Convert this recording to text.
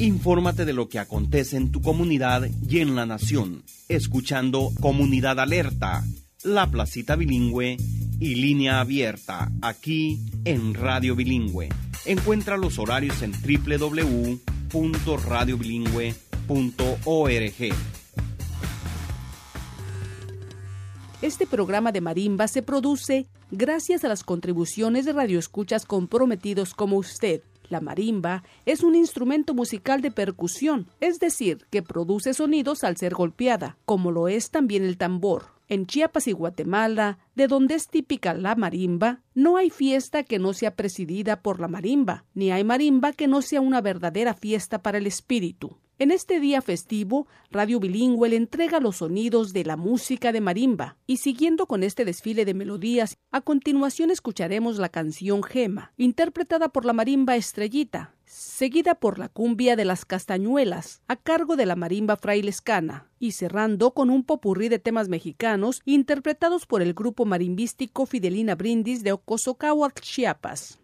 Infórmate de lo que acontece en tu comunidad y en la nación, escuchando Comunidad Alerta, La Placita Bilingüe y Línea Abierta, aquí en Radio Bilingüe. Encuentra los horarios en www.radiobilingüe.org. Este programa de marimba se produce gracias a las contribuciones de radioescuchas comprometidos como usted. La marimba es un instrumento musical de percusión, es decir, que produce sonidos al ser golpeada, como lo es también el tambor. En Chiapas y Guatemala, de donde es típica la marimba, no hay fiesta que no sea presidida por la marimba, ni hay marimba que no sea una verdadera fiesta para el espíritu. En este día festivo, Radio Bilingüe le entrega los sonidos de la música de marimba. Y siguiendo con este desfile de melodías, a continuación escucharemos la canción Gema, interpretada por la marimba Estrellita, seguida por la cumbia de las Castañuelas, a cargo de la marimba frailescana, y cerrando con un popurrí de temas mexicanos interpretados por el grupo marimbístico Fidelina Brindis de Ocosocahuatl, Chiapas.